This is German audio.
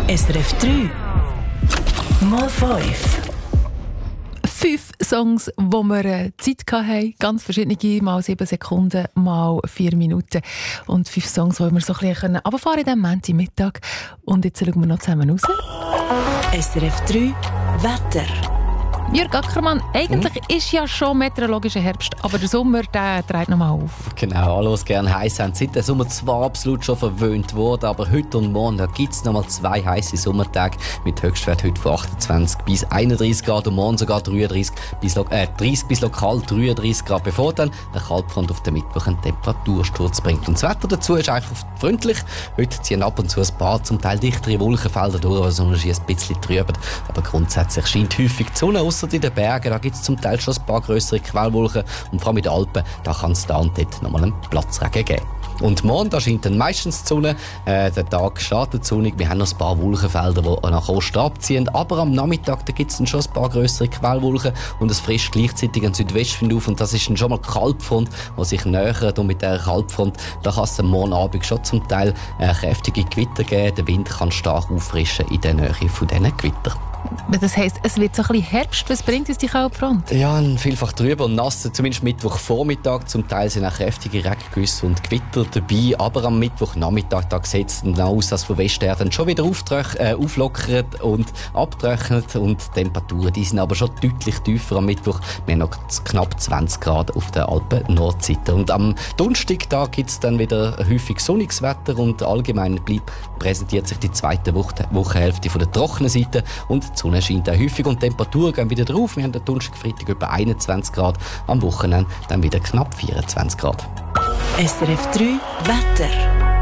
SRF 3 mal 5. 5 Songs, wo wir Zeit hatten, ganz verschiedene, mal 7 Sekunden, mal 4 Minuten. Und 5 Songs, wo wir so ein bisschen runterfahren in diesem Montagmittag. Und jetzt schauen wir noch zusammen raus. SRF 3 Wetter. Jörg Ackermann, eigentlich ist ja schon meteorologischer Herbst, aber der Sommer, der dreht noch mal auf. Genau, alle, die es gerne heiß haben, sind der Sommer zwar absolut schon verwöhnt worden, aber heute und morgen gibt es noch mal 2 heiße Sommertage mit Höchstwert heute von 28 bis 31 Grad und morgen sogar 30 bis lokal 33 Grad, bevor dann eine Kaltfront auf den Mittwoch einen Temperatursturz bringt. Und das Wetter dazu ist einfach freundlich. Heute ziehen ab und zu ein paar zum Teil dichtere Wolkenfelder durch, also noch ein bisschen trüber, aber grundsätzlich scheint häufig die Sonne. Ausser in den Bergen, da gibt es zum Teil schon ein paar grössere Quellwolken und vor allem in den Alpen, da kann es da und dort nochmal einen Platzregen geben. Und morgen, da scheint dann meistens die Sonne, der Tag startet sonnig, wir haben noch ein paar Wolkenfelder, die nach Osten abziehen, aber am Nachmittag, da gibt es dann schon ein paar grössere Quellwolken und es frischt gleichzeitig ein Südwestwind auf und das ist dann schon mal die Kaltfront, die sich nähert und mit dieser Kaltfront, da kann es dann morgen Abend schon zum Teil kräftige Gewitter geben, der Wind kann stark auffrischen in der Nähe von diesen Gewittern. Das heisst, es wird so ein bisschen Herbst. Was bringt uns die Kaltfront? Ja, vielfach trüber und nass, zumindest Mittwochvormittag. Zum Teil sind auch kräftige Regengüsse und Gewitter dabei, aber am Mittwochnachmittag da sieht es dann aus, dass von Westen her dann schon wieder auflockert und abtrocknet und die Temperaturen, die sind aber schon deutlich tiefer am Mittwoch. Wir haben noch knapp 20 Grad auf der Alpen-Nordseite. Und am Donnerstag da gibt es dann wieder häufig sonniges Wetter und allgemein präsentiert sich die zweite Wochenhälfte von der trockenen Seite und die Sonne scheint auch häufig und die Temperaturen gehen wieder drauf. Wir haben am Donnerstag, Freitag über 21 Grad, am Wochenende dann wieder knapp 24 Grad. SRF 3 Wetter.